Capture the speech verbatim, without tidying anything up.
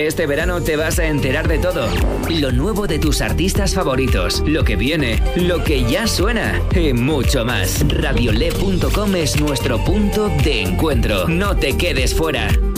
Este verano te vas a enterar de todo. Lo nuevo de tus artistas favoritos, lo que viene, lo que ya suena y mucho más. radiolé punto com es nuestro punto de encuentro. No te quedes fuera.